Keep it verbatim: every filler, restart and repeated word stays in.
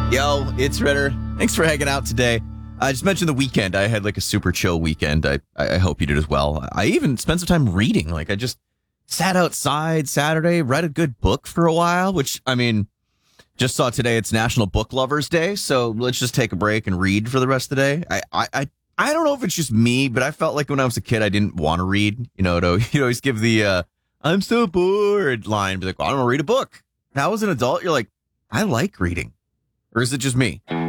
Yo, it's Ritter. Thanks for hanging out today. I just mentioned the weekend. I had like a super chill weekend. I, I hope you did as well. I even spent some time reading. Like I just sat outside Saturday, read a good book for a while, which I mean, just saw today it's National Book Lovers Day. So let's just take a break and read for the rest of the day. I, I, I, I don't know if it's just me, but I felt like when I was a kid, I didn't want to read. You know, to, you always give the uh, I'm so bored line. Be like, well, I don't want to read a book. Now as an adult, you're like, I like reading. Or is it just me?